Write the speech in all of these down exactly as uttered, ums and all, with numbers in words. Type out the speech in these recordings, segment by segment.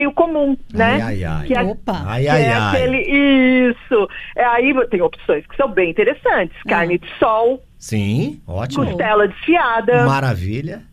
comum, né? Ai, ai, ai. Que é, Opa. Ai, que ai, é ai. aquele, isso. É, aí tem opções que são bem interessantes. Carne de sol, Sim, ótimo. costela desfiada, Maravilha.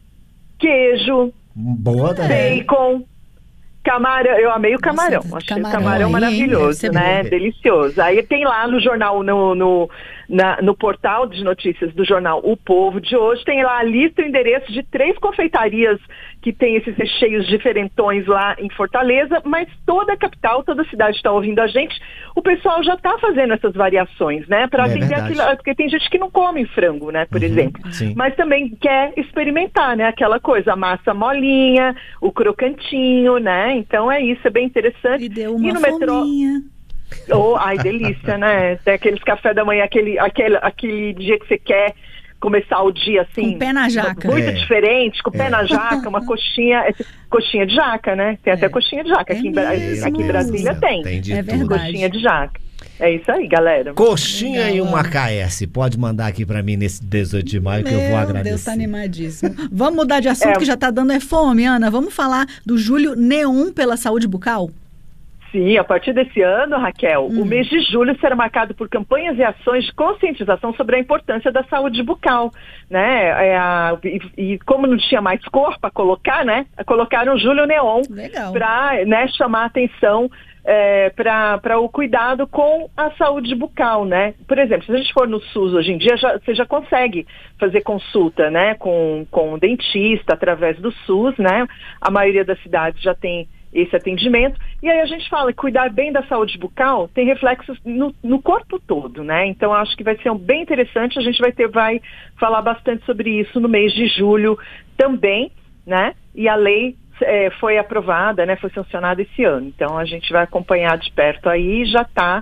queijo, Boa também. bacon, camarão. Eu amei o camarão. Nossa, Achei camarão o camarão aí, maravilhoso, deve ser né? bom. Delicioso. Aí tem lá no jornal, no, no, na- no portal de notícias do jornal O Povo de hoje, tem lá a lista e o endereço de três confeitarias que tem esses recheios diferentões lá em Fortaleza, mas toda a capital, toda a cidade está ouvindo a gente. O pessoal já está fazendo essas variações, né? Para É atender verdade. aquilo, porque tem gente que não come frango, né? Por Uhum, exemplo. sim. Mas também quer experimentar, né? Aquela coisa, a massa molinha, o crocantinho, né? Então é isso, é bem interessante. E deu uma no metrô, fominha. oh, ai, delícia, né? Tem aqueles café da manhã, aquele, aquele, aquele dia que você quer começar o dia assim, Com pé na jaca. muito É. diferente, com o pé É. na jaca, uma coxinha, é, coxinha de jaca, né? Tem até É. coxinha de jaca. É Aqui, em, Bra- mesmo. aqui em Brasília tem. Tem de É tudo. verdade. Coxinha de jaca. É isso aí, galera. Coxinha Legal, e uma Ana. K S. Pode mandar aqui pra mim nesse dezoito de maio que eu vou Meu agradecer. Deus, tá animadíssimo. Vamos mudar de assunto É. que já tá dando é fome, Ana. Vamos falar do Julho Neon pela saúde bucal? Sim, a partir desse ano, Raquel, Hum. o mês de julho será marcado por campanhas e ações de conscientização sobre a importância da saúde bucal, né? É a- e, e como não tinha mais cor para colocar, né? Colocaram o Julho Neon Legal. para, né, chamar a atenção é, para o cuidado com a saúde bucal, né? Por exemplo, se a gente for no SUS hoje em dia, já, você já consegue fazer consulta, né? Com, com o dentista através do SUS, né? A maioria das cidades já tem esse atendimento, e aí a gente fala que cuidar bem da saúde bucal tem reflexos no, no corpo todo, né? Então acho que vai ser um bem interessante, a gente vai ter, vai falar bastante sobre isso no mês de julho também, né? E a lei é, foi aprovada, né? Foi sancionada esse ano, então a gente vai acompanhar de perto aí, já está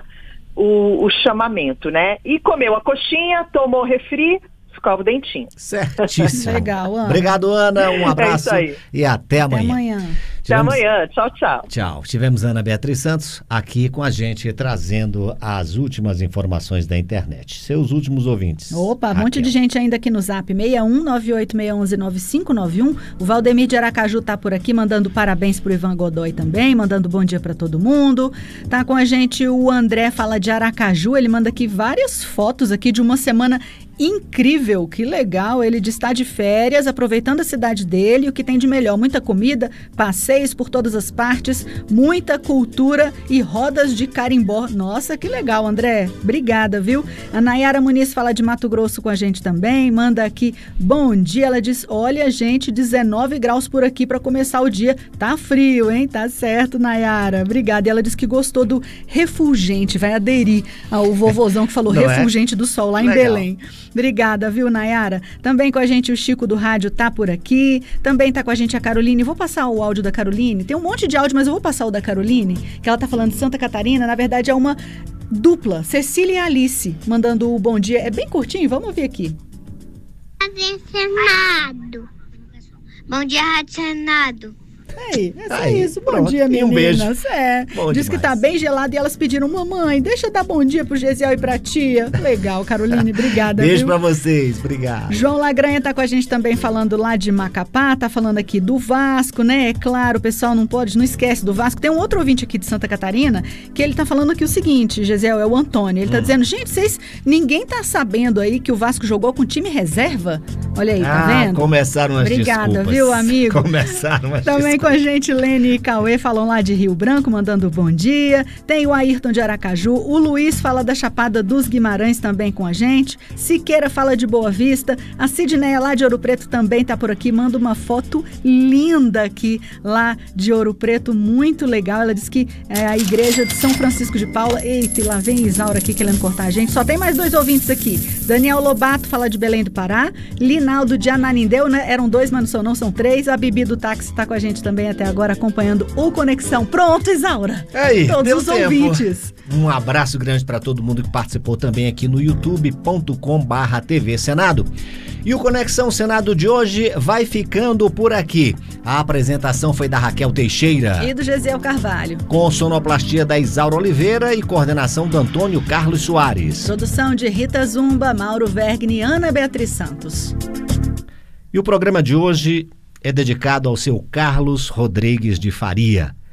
o, o chamamento, né? E comeu a coxinha, tomou refri, escova o dentinho. Certíssimo. Legal, Ana. Obrigado, Ana. Um abraço aí. e até Até amanhã. amanhã. Até Tivemos- amanhã, tchau, tchau. Tchau. Tivemos Ana Beatriz Santos aqui com a gente, trazendo as últimas informações da internet. Seus últimos ouvintes. Opa, um monte Raquel. de gente ainda aqui no zap, seis um nove oito seis um um nove cinco nove um. O Valdemir de Aracaju tá por aqui, mandando parabéns pro Ivan Godoy também, mandando bom dia para todo mundo. Tá com a gente o André, fala de Aracaju, ele manda aqui várias fotos aqui de uma semana incrível, que legal, ele diz estar de férias, aproveitando a cidade dele, o que tem de melhor, muita comida, passeios por todas as partes, muita cultura e rodas de carimbó. Nossa, que legal, André, obrigada, viu? A Nayara Muniz fala de Mato Grosso com a gente também, manda aqui, bom dia, ela diz, olha gente, dezenove graus por aqui para começar o dia, tá frio, hein? Tá certo, Nayara, obrigada. E ela diz que gostou do refulgente, vai aderir ao vovozão que falou Não é? refulgente do sol lá em Legal. Belém. Obrigada, viu, Nayara? Também com a gente o Chico do Rádio tá por aqui. Também tá com a gente a Caroline. Vou passar o áudio da Caroline. Tem um monte de áudio, mas eu vou passar o da Caroline, que ela tá falando de Santa Catarina. Na verdade, é uma dupla. Cecília e Alice, mandando o bom dia. É bem curtinho, vamos ouvir aqui. Rádio Senado. Bom dia, Rádio Senado. Aí, é só Aí, isso. Bom pronto. dia, E meninas. um beijo. É. Bom Diz que demais. tá bem gelado e elas pediram, mamãe, deixa eu dar bom dia pro Gesiel e pra tia. Legal, Caroline, obrigada. Beijo viu? pra vocês. Obrigado. João Lagranha tá com a gente também falando lá de Macapá, tá falando aqui do Vasco, né? É claro, o pessoal não pode, não esquece do Vasco. Tem um outro ouvinte aqui de Santa Catarina que ele tá falando aqui o seguinte, Gesiel, é o Antônio. Ele tá Hum. dizendo, gente, vocês, ninguém tá sabendo aí que o Vasco jogou com time reserva? Olha aí, tá ah, vendo? começaram as Obrigada, desculpas. viu, amigo? Começaram as Também com a gente, Lene e Cauê falam lá de Rio Branco, mandando bom dia. Tem o Ayrton de Aracaju. O Luiz fala da Chapada dos Guimarães também com a gente. Siqueira fala de Boa Vista. A Sidneia lá de Ouro Preto também tá por aqui. Manda uma foto linda aqui lá de Ouro Preto. Muito legal. Ela diz que é a igreja de São Francisco de Paula. Eita, e lá vem Isaura aqui querendo cortar a gente. Só tem mais dois ouvintes aqui. Daniel Lobato fala de Belém do Pará. Linaldo de Ananindeu, né? Eram dois, mas não são, não são três. A Bibi do táxi tá com a gente também até agora, acompanhando o Conexão. Pronto, Isaura. Aí, Todos deu os tempo. ouvintes. Um abraço grande para todo mundo que participou também aqui no youtube ponto com barra T V Senado. E o Conexão Senado de hoje vai ficando por aqui. A apresentação foi da Raquel Teixeira, E do Gesiel Carvalho. com sonoplastia da Isaura Oliveira e coordenação do Antônio Carlos Soares. Produção de Rita Zumba, Mauro Vergne e Ana Beatriz Santos. E o programa de hoje é dedicado ao seu Carlos Rodrigues de Faria.